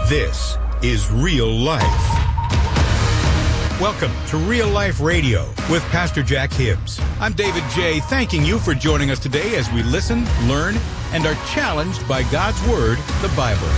This is Real Life. Welcome to Real Life Radio with Pastor Jack Hibbs. I'm David J., thanking you for joining us today as we listen, learn, and are challenged by God's Word, the Bible.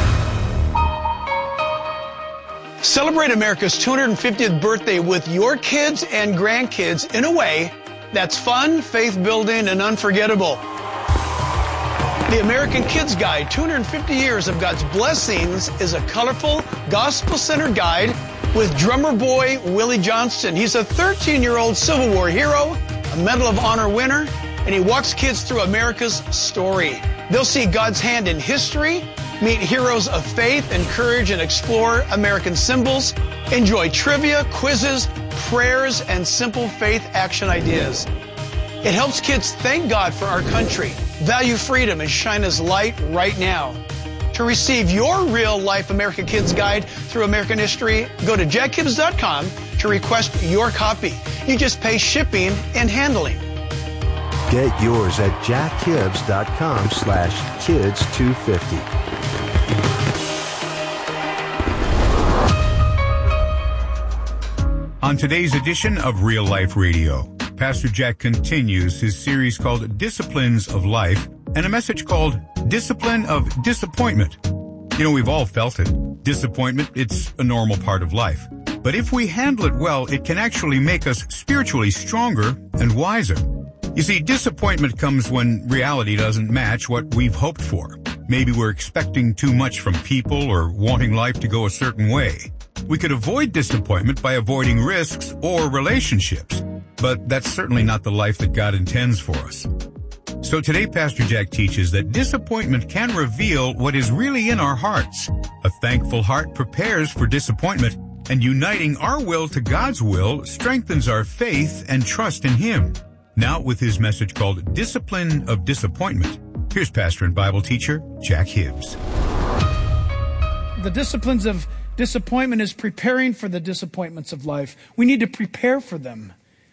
Celebrate America's 250th birthday with your kids and grandkids in a way that's fun, faith-building, and unforgettable. The American Kids Guide, 250 Years of God's Blessings, is a colorful, gospel-centered guide with drummer boy Willie Johnston. He's a 13-year-old Civil War hero, a Medal of Honor winner, and he walks kids through America's story. They'll see God's hand in history, meet heroes of faith and courage, and explore American symbols, enjoy trivia, quizzes, prayers, and simple faith action ideas. It helps kids thank God for our country, value freedom, and shine His light right now. To receive your Real Life American Kids Guide through American history, go to jackhibbs.com to request your copy. You just pay shipping and handling. Get yours at jackhibbs.com/kids250. On today's edition of Real Life Radio, Pastor Jack continues his series called Disciplines of Life and a message called Discipline of Disappointment. You know, we've all felt it. Disappointment, it's a normal part of life. But if we handle it well, it can actually make us spiritually stronger and wiser. You see, disappointment comes when reality doesn't match what we've hoped for. Maybe we're expecting too much from people or wanting life to go a certain way. We could avoid disappointment by avoiding risks or relationships, but that's certainly not the life that God intends for us. So today, Pastor Jack teaches that disappointment can reveal what is really in our hearts. A thankful heart prepares for disappointment, and uniting our will to God's will strengthens our faith and trust in Him. Now, with his message called Discipline of Disappointment, here's pastor and Bible teacher Jack Hibbs. The disciplines of disappointment is preparing for the disappointments of life. We need to prepare for them.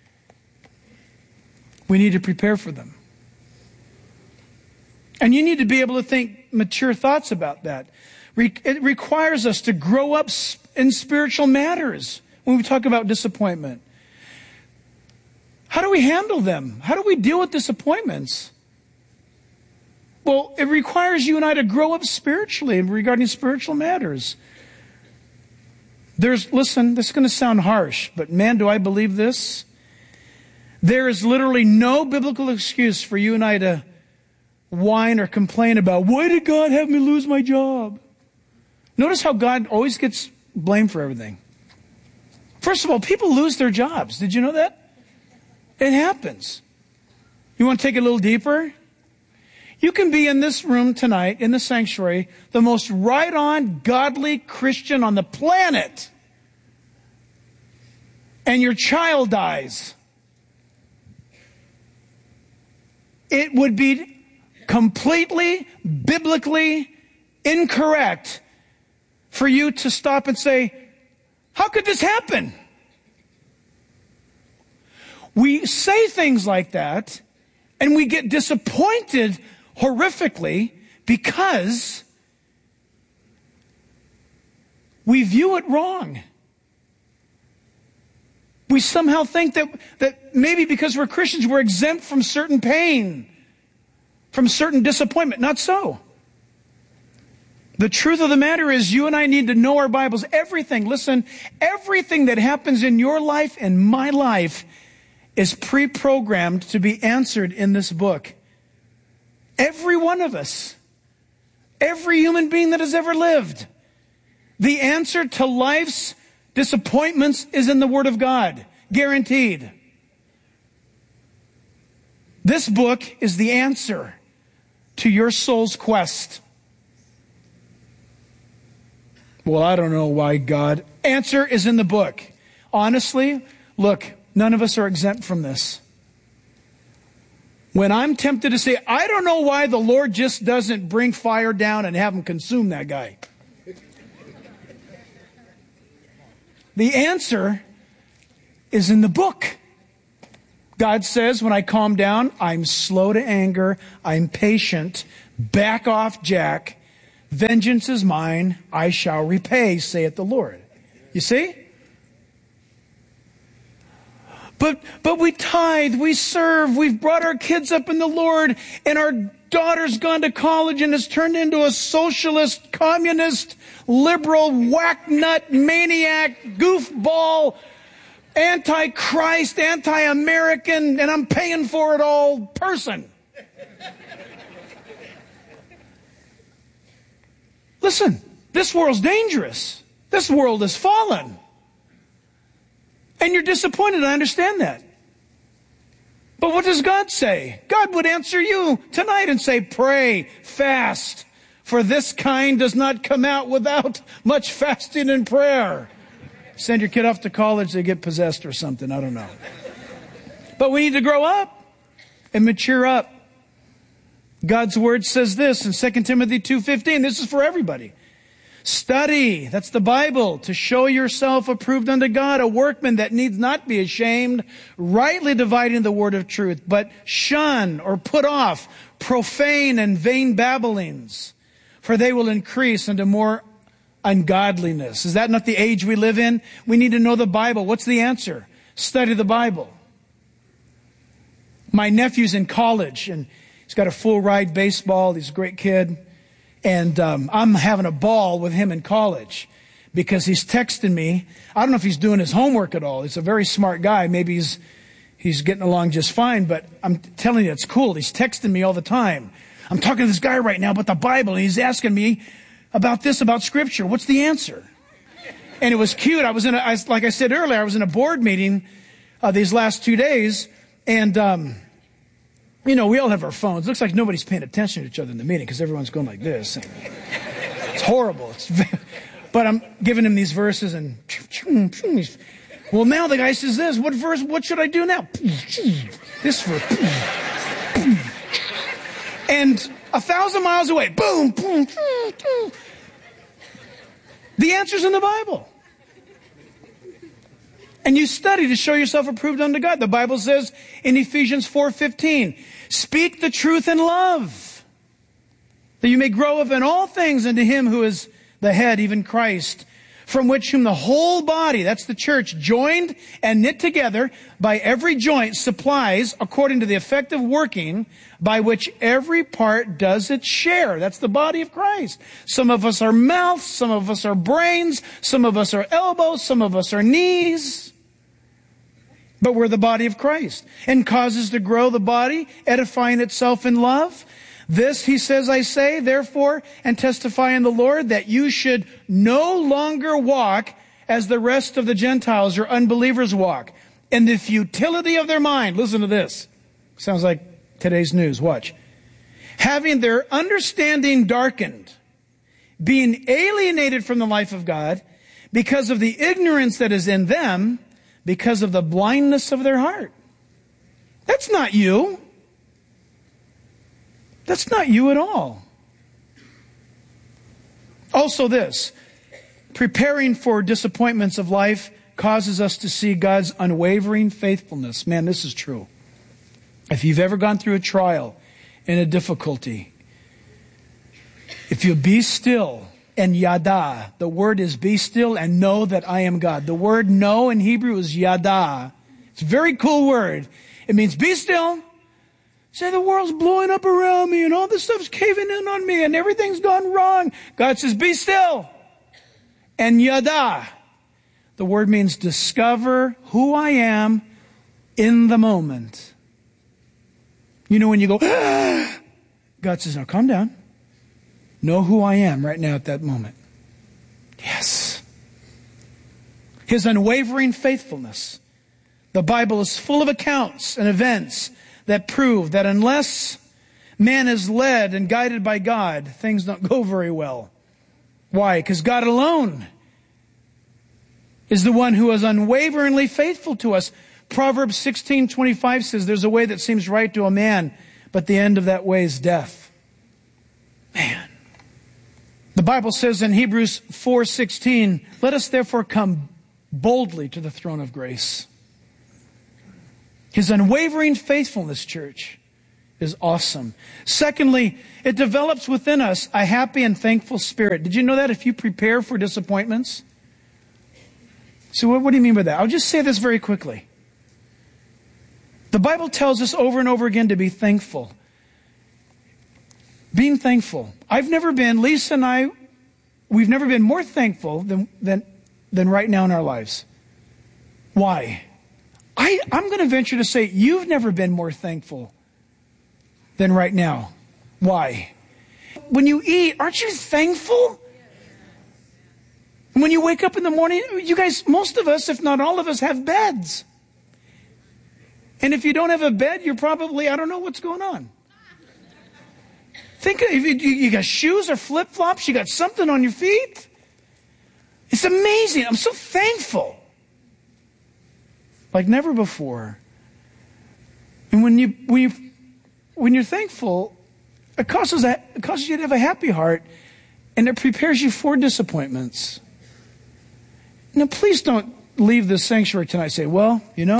We need to prepare for them. And you need to be able to think mature thoughts about that. It requires us to grow up in spiritual matters when we talk about disappointment. How do we handle them? How do we deal with disappointments? Well, it requires you and I to grow up spiritually regarding spiritual matters. Listen, this is going to sound harsh, but man, do I believe this. There is literally no biblical excuse for you and I to whine or complain about, why did God have me lose my job? Notice how God always gets blamed for everything. First of all, people lose their jobs. Did you know that? It happens. You want to take it a little deeper? You can be in this room tonight, in the sanctuary, the most right-on, godly Christian on the planet, and your child dies. It would be completely, biblically incorrect for you to stop and say, how could this happen? We say things like that, and we get disappointed horrifically because we view it wrong. We somehow think that maybe because we're Christians, we're exempt from certain pain, from certain disappointment. Not so. The truth of the matter is you and I need to know our Bibles. Everything, listen, everything that happens in your life and my life is pre-programmed to be answered in this book. Every one of us. Every human being that has ever lived. The answer to life's disappointments is in the Word of God. Guaranteed. This book is the answer to your soul's quest. Well, I don't know why, God. Answer is in the book. Honestly, look, none of us are exempt from this. When I'm tempted to say, I don't know why the Lord just doesn't bring fire down and have him consume that guy. The answer is in the book. God says, when I calm down, I'm slow to anger, I'm patient, back off, Jack. Vengeance is mine, I shall repay, saith the Lord. You see? But we tithe, we serve, we've brought our kids up in the Lord, and our daughter's gone to college and has turned into a socialist, communist, liberal, whack-nut, maniac, goofball, anti-Christ, anti-American, and I'm paying for it all person. Listen, this world's dangerous. This world is fallen. And you're disappointed, I understand that. But what does God say? God would answer you tonight and say, pray, fast, for this kind does not come out without much fasting and prayer. Send your kid off to college, they get possessed or something, I don't know. But we need to grow up and mature up. God's word says this in 2 Timothy 2:15. This is for everybody. Study, that's the Bible, to show yourself approved unto God, a workman that needs not be ashamed, rightly dividing the word of truth, but shun or put off profane and vain babblings, for they will increase into more ungodliness. Is that not the age we live in? We need to know the Bible. What's the answer? Study the Bible. My nephew's in college, and he's got a full ride baseball. He's a great kid. And I'm having a ball with him in college because he's texting me. I don't know if he's doing his homework at all. He's a very smart guy. Maybe he's getting along just fine, but I'm telling you, it's cool. He's texting me all the time. I'm talking to this guy right now about the Bible, and he's asking me about this, about Scripture. What's the answer? And it was cute. Like I said earlier, I was in a board meeting these last 2 days, and you know, we all have our phones. Looks like nobody's paying attention to each other in the meeting because everyone's going like this. It's horrible. But I'm giving him these verses, and well, now the guy says this. What verse? What should I do now? This verse. And 1,000 miles away, boom, boom. The answer's in the Bible. And you study to show yourself approved unto God. The Bible says in Ephesians 4:15, speak the truth in love, that you may grow up in all things into him who is the head, even Christ, from whom the whole body, that's the church, joined and knit together by every joint supplies according to the effective working by which every part does its share. That's the body of Christ. Some of us are mouths, some of us are brains, some of us are elbows, some of us are knees. But we're the body of Christ, and causes to grow the body, edifying itself in love. This, he says, I say, therefore, and testify in the Lord, that you should no longer walk as the rest of the Gentiles or unbelievers walk, in the futility of their mind. Listen to this. Sounds like today's news. Watch. Having their understanding darkened, being alienated from the life of God, because of the ignorance that is in them, because of the blindness of their heart. That's not you. That's not you at all. Also this, preparing for disappointments of life causes us to see God's unwavering faithfulness. Man, this is true. If you've ever gone through a trial and a difficulty, if you be still and yada, the word is be still and know that I am God. The word know in Hebrew is yada. It's a very cool word. It means be still. Say the world's blowing up around me and all this stuff's caving in on me and everything's gone wrong. God says be still. And yada, the word means discover who I am in the moment. You know when you go, ah! God says, now calm down. Know who I am right now at that moment. Yes. His unwavering faithfulness. The Bible is full of accounts and events that prove that unless man is led and guided by God, things don't go very well. Why? Because God alone is the one who is unwaveringly faithful to us. Proverbs 16:25 says, there's a way that seems right to a man, but the end of that way is death. Man. The Bible says in Hebrews 4:16, let us therefore come boldly to the throne of grace. His unwavering faithfulness, church, is awesome. Secondly, it develops within us a happy and thankful spirit. Did you know that if you prepare for disappointments? So what do you mean by that? I'll just say this very quickly. The Bible tells us over and over again to be thankful. Being thankful. Lisa and I, we've never been more thankful than right now in our lives. Why? I'm going to venture to say you've never been more thankful than right now. Why? When you eat, aren't you thankful? When you wake up in the morning, you guys, most of us, if not all of us, have beds. And if you don't have a bed, you're probably, I don't know what's going on. Think if you got shoes or flip-flops, you got something on your feet. It's amazing. I'm so thankful. Like never before. And when you're thankful, it causes you to have a happy heart, and it prepares you for disappointments. Now, please don't leave this sanctuary tonight and say, well,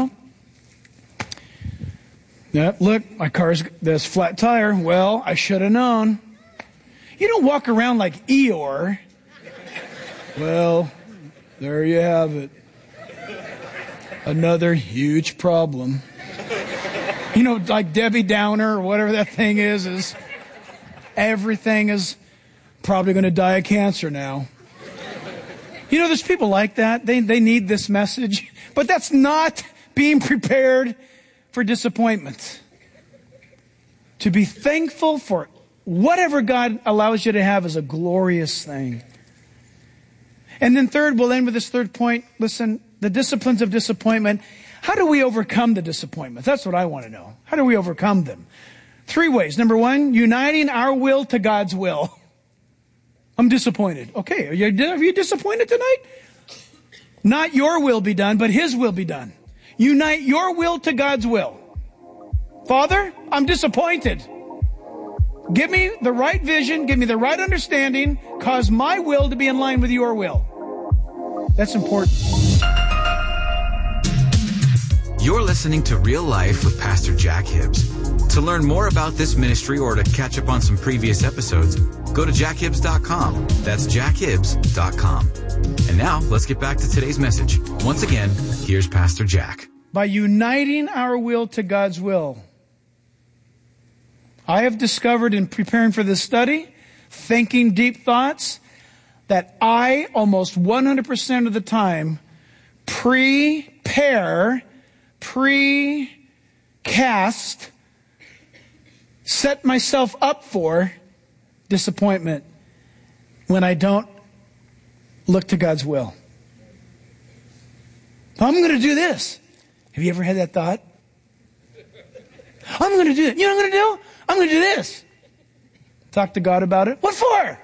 look, my car's this flat tire. Well, I should have known. You don't walk around like Eeyore. Well, there you have it. Another huge problem. Like Debbie Downer or whatever that thing is everything is probably going to die of cancer now. There's people like that. They need this message. But that's not being prepared for disappointment. To be thankful for whatever God allows you to have is a glorious thing. And then third, we'll end with this third point. Listen, the disciplines of disappointment. How do we overcome the disappointment? That's what I want to know. How do we overcome them? 3 ways. Number 1, uniting our will to God's will. I'm disappointed. Okay, are you disappointed tonight? Not your will be done, but His will be done. Unite your will to God's will. Father, I'm disappointed. Give me the right vision, give me the right understanding, cause my will to be in line with your will. That's important. You're listening to Real Life with Pastor Jack Hibbs. To learn more about this ministry or to catch up on some previous episodes, go to jackhibbs.com. That's jackhibbs.com. And now, let's get back to today's message. Once again, here's Pastor Jack. By uniting our will to God's will. I have discovered in preparing for this study, thinking deep thoughts, that I almost 100% of the time precast, set myself up for disappointment when I don't look to God's will. I'm going to do this. Have you ever had that thought? I'm going to do it. You know what I'm going to do? I'm going to do this. Talk to God about it. What for?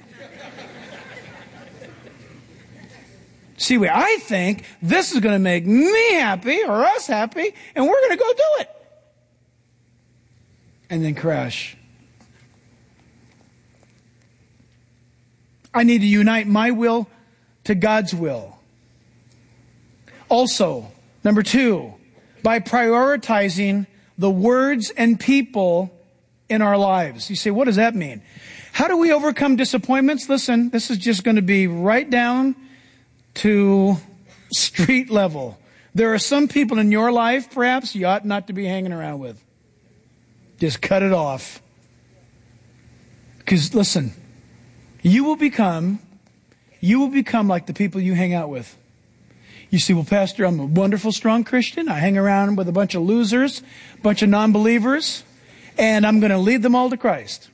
See, I think this is going to make me happy or us happy, and we're going to go do it. And then crash. I need to unite my will to God's will. Also, number 2, by prioritizing the words and people in our lives. You say, what does that mean? How do we overcome disappointments? Listen, this is just going to be right down to street level. There are some people in your life, perhaps, you ought not to be hanging around with. Just cut it off. Because, listen, you will become like the people you hang out with. You say, well, Pastor, I'm a wonderful, strong Christian. I hang around with a bunch of losers, a bunch of non-believers, and I'm going to lead them all to Christ.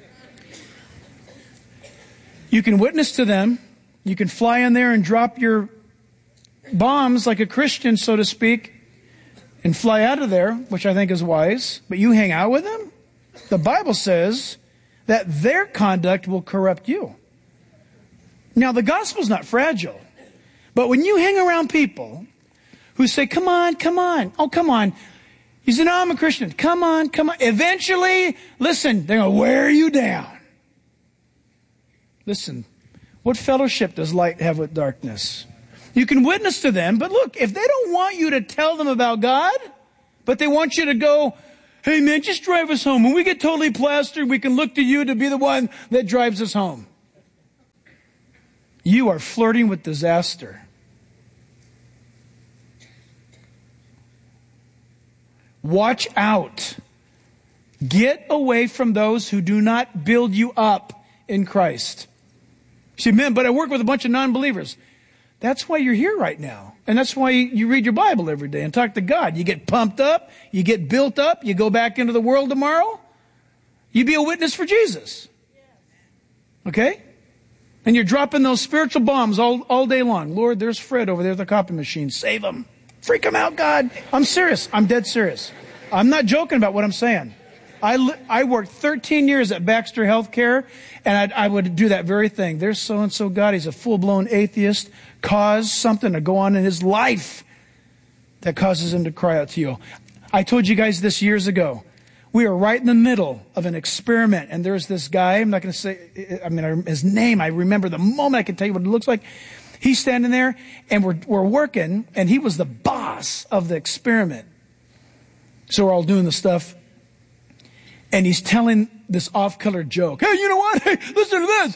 You can witness to them. You can fly in there and drop your bombs like a Christian, so to speak, and fly out of there, which I think is wise. But you hang out with them? The Bible says that their conduct will corrupt you. Now, the gospel's not fragile. But when you hang around people who say, come on. Oh, come on. You say, no, I'm a Christian. Come on. Eventually, listen, they're going to wear you down. Listen, what fellowship does light have with darkness? You can witness to them, but look, if they don't want you to tell them about God, but they want you to go, Hey man, just drive us home. When we get totally plastered, we can look to you to be the one that drives us home. You are flirting with disaster. Watch out. Get away from those who do not build you up in Christ. You say, man, but I work with a bunch of non-believers. That's why you're here right now. And that's why you read your Bible every day and talk to God. You get pumped up. You get built up. You go back into the world tomorrow. You be a witness for Jesus. Okay? And you're dropping those spiritual bombs all day long. Lord, there's Fred over there at the copy machine. Save him. Freak him out, God. I'm serious. I'm dead serious. I'm not joking about what I'm saying. I worked 13 years at Baxter Healthcare, and I would do that very thing. There's so-and-so God. He's a full-blown atheist. Cause something to go on in his life that causes him to cry out to you. I told you guys this years ago. We are right in the middle of an experiment, and there's this guy. I'm not going to say, his name. I remember the moment. I can tell you what it looks like. He's standing there, and we're working, and he was the boss of the experiment. So we're all doing the stuff. And he's telling this off-color joke. Hey, you know what? Hey, listen to this.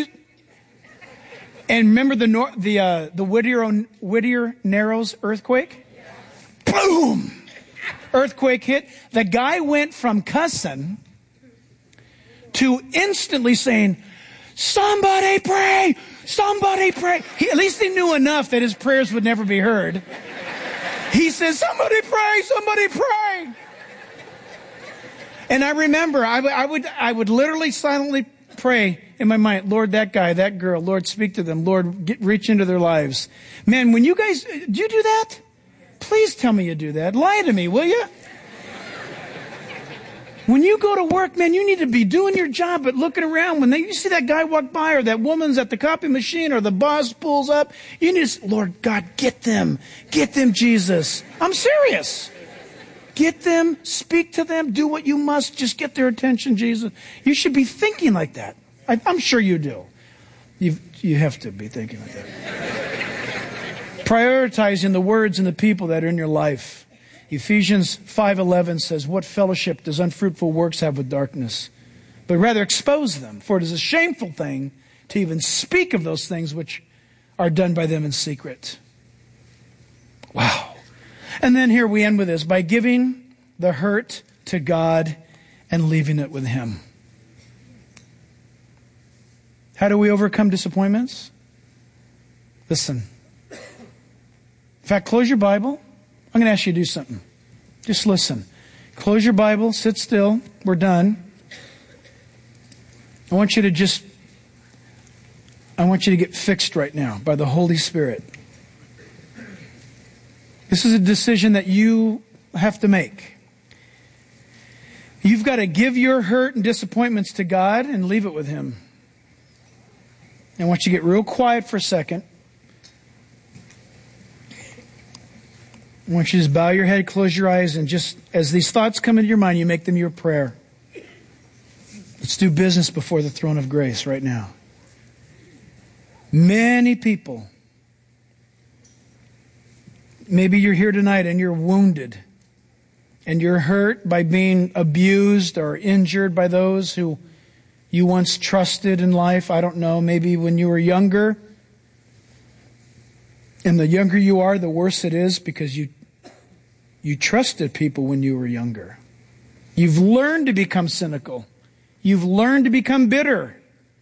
And remember the Whittier Narrows earthquake? Boom! Earthquake hit. The guy went from cussing to instantly saying, somebody pray! Somebody pray! At least he knew enough that his prayers would never be heard. He says, somebody pray! Somebody pray! And I remember, I would literally silently pray in my mind, Lord, that guy, that girl, Lord, speak to them. Lord, reach into their lives. Man, when you guys, do you do that? Please tell me you do that. Lie to me, will you? When you go to work, man, you need to be doing your job, but looking around. When you see that guy walk by, or that woman's at the copy machine, or the boss pulls up, you need to, Lord God, get them, Jesus. I'm serious. Get them, speak to them, do what you must, just get their attention, Jesus. You should be thinking like that. I'm sure you do. You have to be thinking like that. Prioritizing the words and the people that are in your life. Ephesians 5:11 says, what fellowship does unfruitful works have with darkness? But rather expose them, for it is a shameful thing to even speak of those things which are done by them in secret. Wow. And then here we end with this, by giving the hurt to God and leaving it with Him. How do we overcome disappointments? Listen. In fact, close your Bible. I'm going to ask you to do something. Just listen. Close your Bible, sit still. We're done. I want you to get fixed right now by the Holy Spirit. This is a decision that you have to make. You've got to give your hurt and disappointments to God and leave it with Him. I want you to get real quiet for a second. I want you to just bow your head, close your eyes, and just as these thoughts come into your mind, you make them your prayer. Let's do business before the throne of grace right now. Many people, maybe you're here tonight and you're wounded and you're hurt by being abused or injured by those who you once trusted in life. I don't know, maybe when you were younger. And the younger you are, the worse it is because you trusted people when you were younger. You've learned to become cynical. You've learned to become bitter.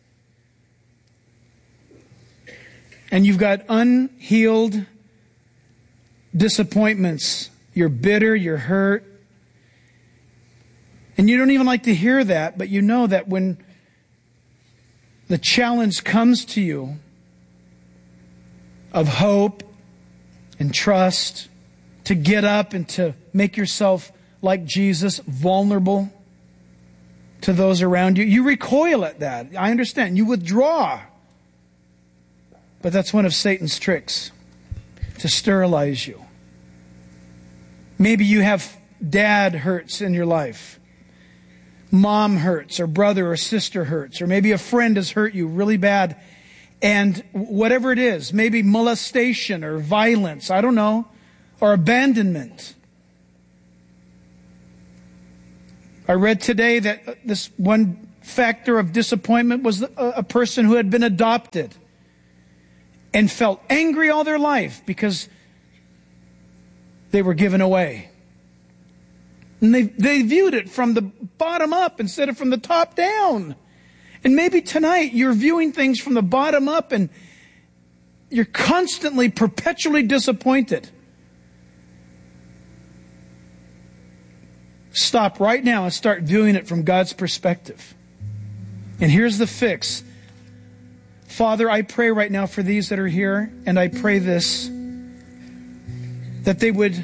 And you've got unhealed disappointments. You're bitter, you're hurt. And you don't even like to hear that, but you know that when the challenge comes to you of hope and trust, to get up and to make yourself like Jesus, vulnerable to those around you, you recoil at that. I understand. You withdraw. But that's one of Satan's tricks, to sterilize you. Maybe you have dad hurts in your life. Mom hurts, or brother or sister hurts, or maybe a friend has hurt you really bad. And whatever it is, maybe molestation or violence, I don't know, or abandonment. I read today that this one factor of disappointment was a person who had been adopted and felt angry all their life because they were given away. And they viewed it from the bottom up instead of from the top down. And maybe tonight you're viewing things from the bottom up and you're constantly, perpetually disappointed. Stop right now and start viewing it from God's perspective. And here's the fix. Father, I pray right now for these that are here, and I pray this, that they would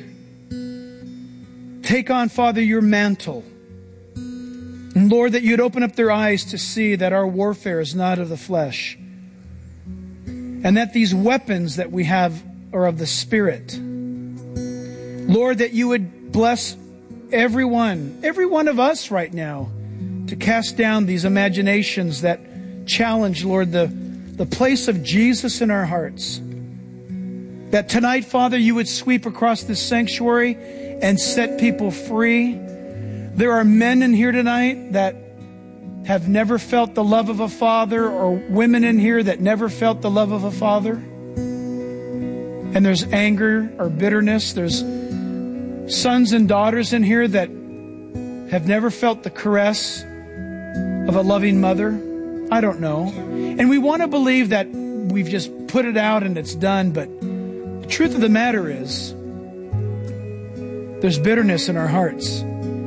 take on, Father, your mantle. And Lord, that you'd open up their eyes to see that our warfare is not of the flesh, and that these weapons that we have are of the Spirit. Lord, that you would bless every one of us right now to cast down these imaginations that challenge, Lord, the place of Jesus in our hearts. That tonight, Father, you would sweep across this sanctuary and set people free. There are men in here tonight that have never felt the love of a father, or women in here that never felt the love of a father. And there's anger or bitterness. There's sons and daughters in here that have never felt the caress of a loving mother. I don't know. And we want to believe that we've just put it out and it's done, but the truth of the matter is there's bitterness in our hearts.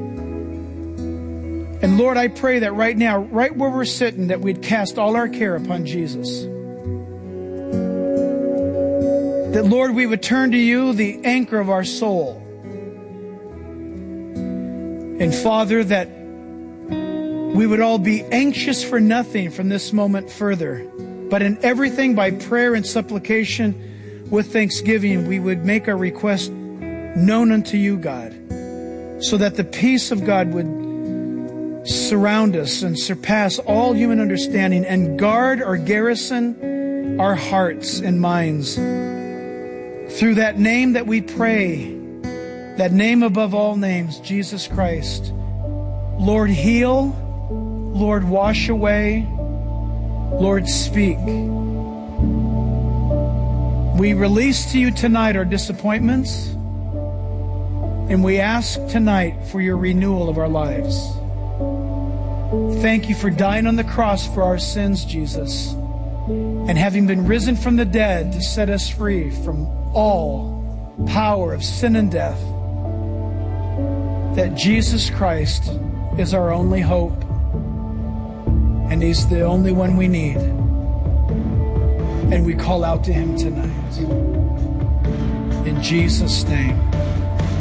And Lord, I pray that right now, right where we're sitting, that we'd cast all our care upon Jesus. That, Lord, we would turn to you, the anchor of our soul. And Father, that we would all be anxious for nothing from this moment further, but in everything by prayer and supplication with thanksgiving, we would make our request known unto you, God, so that the peace of God would surround us and surpass all human understanding and guard or garrison our hearts and minds through that name that we pray, that name above all names, Jesus Christ. Lord, heal. Lord, wash away. Lord, speak. We release to you tonight our disappointments, and we ask tonight for your renewal of our lives. Thank you for dying on the cross for our sins, Jesus, and having been risen from the dead to set us free from all power of sin and death. That Jesus Christ is our only hope, and he's the only one we need. And we call out to him tonight. In Jesus' name.